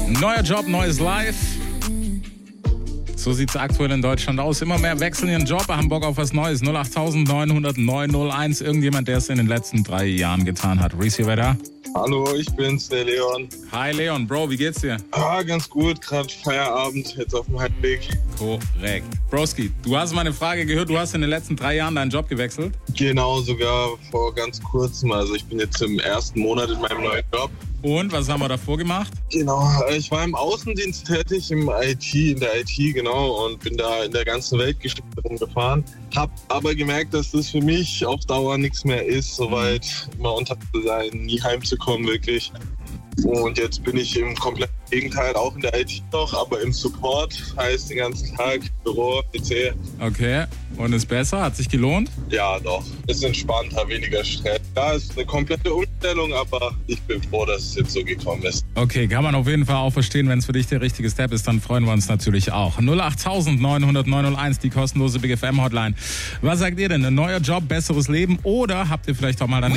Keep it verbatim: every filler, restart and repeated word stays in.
Neuer Job, neues Life. So sieht es aktuell in Deutschland aus. Immer mehr wechseln ihren Job, haben Bock auf was Neues. null acht neun null null neun null eins. Irgendjemand, der es in den letzten drei Jahren getan hat. Reese, wer da? Hallo, ich bin's, der Leon. Hi Leon, Bro, wie geht's dir? Ah, ganz gut, gerade Feierabend, jetzt auf dem Heimweg. Korrekt. Broski, du hast meine Frage gehört, du hast in den letzten drei Jahren deinen Job gewechselt? Genau, sogar vor ganz kurzem. Also ich bin jetzt im ersten Monat in meinem neuen Job. Und, was haben wir davor gemacht? Genau, ich war im Außendienst tätig, im I T, in der I T, genau, und bin da in der ganzen Weltgeschichte rumgefahren. Hab aber gemerkt, dass das für mich auf Dauer nichts mehr ist, soweit immer unter zu sein, nie heimzukommen, wirklich. Und jetzt bin ich im kompletten Gegenteil, auch in der I T noch, aber im Support, heißt den ganzen Tag Büro, P C. Okay, und ist besser? Hat sich gelohnt? Ja, doch. Ist entspannter, weniger Stress. Ja, ist eine komplette Umstellung, aber ich bin froh, dass es jetzt so gekommen ist. Okay, kann man auf jeden Fall auch verstehen, wenn es für dich der richtige Step ist, dann freuen wir uns natürlich auch. null acht neun null null neun null eins, die kostenlose Big F M Hotline. Was sagt ihr denn? Ein neuer Job, besseres Leben oder habt ihr vielleicht auch mal dann